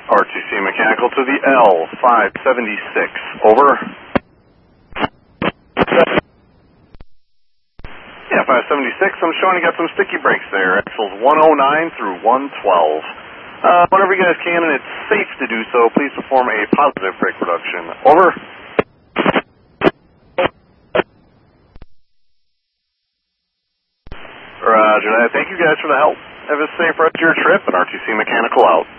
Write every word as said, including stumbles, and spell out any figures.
R T C Mechanical to the L five seventy-six. Over. Yeah, five seventy-six. I'm showing you got some sticky brakes there. Axles one oh nine through one twelve. Uh, whenever you guys can and it's safe to do so, please perform a positive brake reduction. Over. Roger that. Thank you guys for the help. Have a safe rest of your trip, and R T C Mechanical out.